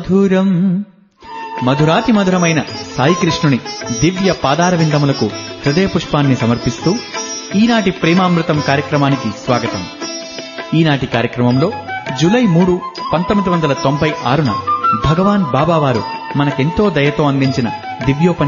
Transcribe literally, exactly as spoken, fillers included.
మధురం. మధురాతి మధురమైన సాయికృష్ణుని దివ్య పాదారవిందములకు హృదయ పుష్పాన్ని సమర్పిస్తూ ఈనాటి ప్రేమామృతం కార్యక్రమానికి స్వాగతం. ఈనాటి కార్యక్రమంలో జూలై మూడు పంతొమ్మిది వందల తొంభై ఆరున భగవాన్ బాబావారు మనకెంతో దయతో అందించిన దివ్యోపన్యాసం